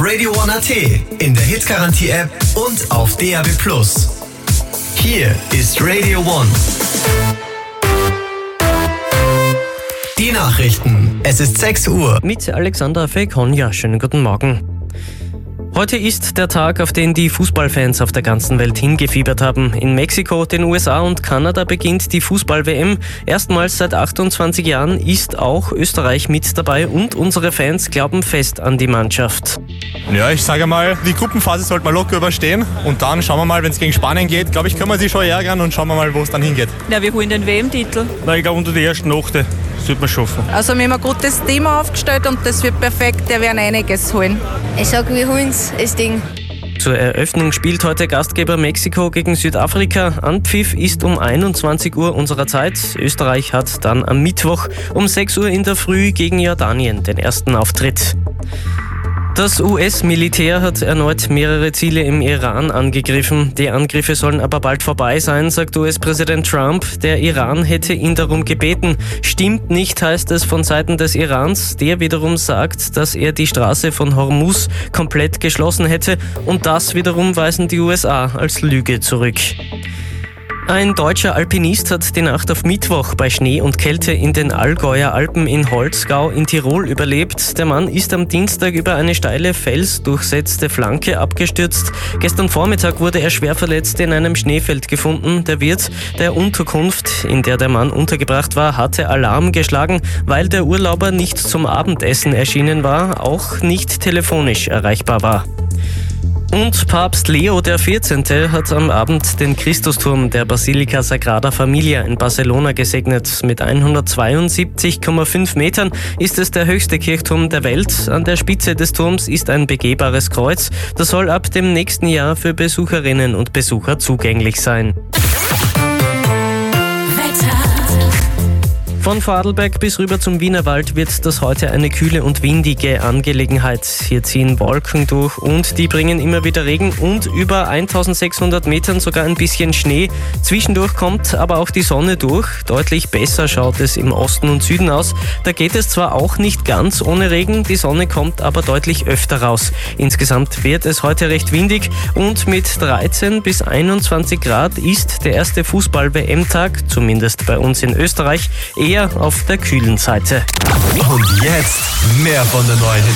Radio One AT, in der Hitgarantie-App und auf DAB+. Hier ist Radio One. Die Nachrichten. Es ist 6 Uhr. Mit Alexander Fekonja. Schönen guten Morgen. Heute ist der Tag, auf den die Fußballfans auf der ganzen Welt hingefiebert haben. In Mexiko, den USA und Kanada beginnt die Fußball-WM. Erstmals seit 28 Jahren ist auch Österreich mit dabei und unsere Fans glauben fest an die Mannschaft. Ja, ich sage mal, die Gruppenphase sollte man locker überstehen und dann schauen wir mal, wenn es gegen Spanien geht, glaube ich, können wir sie schon ärgern und schauen wir mal, wo es dann hingeht. Ja, wir holen den WM-Titel. Ich glaube, unter die ersten 8 sollte man schaffen. Also wir haben ein gutes Team aufgestellt und das wird perfekt, wir werden einiges holen. Ich sage, wir holen das Ding. Zur Eröffnung spielt heute Gastgeber Mexiko gegen Südafrika. Anpfiff ist um 21 Uhr unserer Zeit. Österreich hat dann am Mittwoch um 6 Uhr in der Früh gegen Jordanien den ersten Auftritt. Das US-Militär hat erneut mehrere Ziele im Iran angegriffen. Die Angriffe sollen aber bald vorbei sein, sagt US-Präsident Trump. Der Iran hätte ihn darum gebeten. Stimmt nicht, heißt es von Seiten des Irans. Der wiederum sagt, dass er die Straße von Hormuz komplett geschlossen hätte. Und das wiederum weisen die USA als Lüge zurück. Ein deutscher Alpinist hat die Nacht auf Mittwoch bei Schnee und Kälte in den Allgäuer Alpen in Holzgau in Tirol überlebt. Der Mann ist am Dienstag über eine steile, felsdurchsetzte Flanke abgestürzt. Gestern Vormittag wurde er schwer verletzt in einem Schneefeld gefunden. Der Wirt der Unterkunft, in der der Mann untergebracht war, hatte Alarm geschlagen, weil der Urlauber nicht zum Abendessen erschienen war, auch nicht telefonisch erreichbar war. Und Papst Leo XIV. Hat am Abend den Christusturm der Basilika Sagrada Familia in Barcelona gesegnet. Mit 172,5 Metern ist es der höchste Kirchturm der Welt. An der Spitze des Turms ist ein begehbares Kreuz. Das soll ab dem nächsten Jahr für Besucherinnen und Besucher zugänglich sein. Von Vorarlberg bis rüber zum Wienerwald wird das heute eine kühle und windige Angelegenheit. Hier ziehen Wolken durch und die bringen immer wieder Regen und über 1600 Metern sogar ein bisschen Schnee. Zwischendurch kommt aber auch die Sonne durch. Deutlich besser schaut es im Osten und Süden aus. Da geht es zwar auch nicht ganz ohne Regen, die Sonne kommt aber deutlich öfter raus. Insgesamt wird es heute recht windig und mit 13 bis 21 Grad ist der erste Fußball-WM-Tag, zumindest bei uns in Österreich, eher auf der kühlen Seite. Und jetzt mehr von der neuen